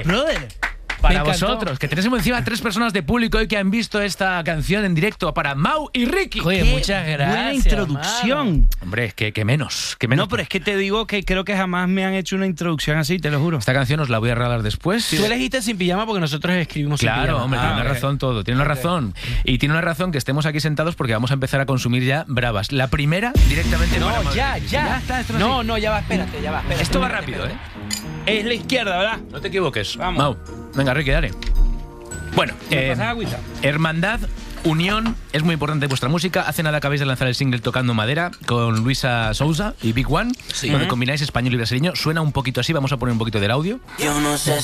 brother. Para vosotros, que tenéis encima 3 personas de público hoy que han visto esta canción en directo. Para Mau y Ricky. Oye, muchas gracias. Buena introducción. Mano. Hombre, que menos. No, pero es que te digo que creo que jamás me han hecho una introducción así, te lo juro. Esta canción os la voy a regalar después. Tú elegiste Sin Pijama porque nosotros escribimos Sin Pijama. Claro, hombre, tiene una razón todo. Tiene una razón. Y tiene una razón que estemos aquí sentados porque vamos a empezar a consumir ya bravas. La primera, directamente para No, Madrid. ya. Está, esto No, ya va, espérate. Esto va rápido, ¿eh? Es la izquierda, ¿verdad? No te equivoques. Vamos. Mau. Venga, Ricky, dale. Bueno, ¿Me pasas agüita? hermandad, unión, es muy importante vuestra música. Hace nada acabáis de lanzar el single Tocando Madera con Luisa Souza y Big One, donde combináis español y brasileño. Suena un poquito así, vamos a poner un poquito del audio. Yo no sé